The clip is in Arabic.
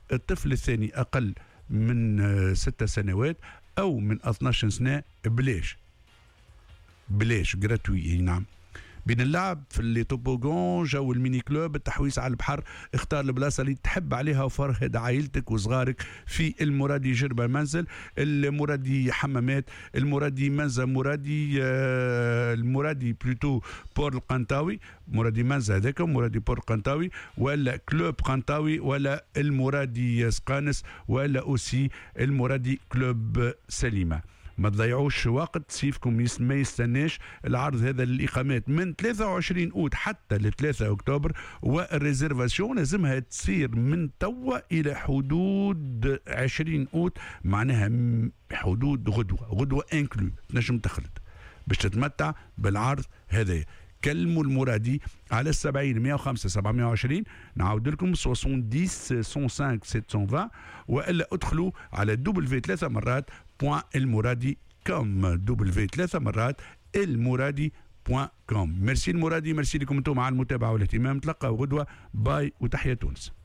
الطفل الثاني أقل من 6 سنوات أو من 12 سنة بلاش جراتوي. نعم. بين اللعب في اللي توبوغون، جو الميني كلوب، التحويس على البحر، اختار البلاصه اللي تحب عليها وفرهد عائلتك وصغارك في المرادي جربه منزل، المرادي حمامات، المرادي منزل، المرادي بلوتو بور القنطاوي، مرادي منزل هذاك، مرادي بور القنطاوي، ولا كلوب قنطاوي، ولا المرادي سقانس، ولا اوسي المرادي كلوب سليمه. ما تضيعوش وقت، سيفكم ما يستناش. العرض هذا للإقامات من 23 أوت حتى ل 3 أكتوبر، والريزيرفاسيون لازمها تصير من توا إلى حدود 20 أوت، معناها حدود غدوة انكلو تنجم تخلط باش تتمتع بالعرض هذا. كلموا المرادي على 70 105 720، نعاود لكم 70 105 720، والا ادخلوا على W3 مرات .المرادي.com W3 مرات المرادي.com. ميرسي المرادي، ميرسي لكم انتم على المتابعه والاهتمام. تلقى غدوه، باي وتحيا تونس.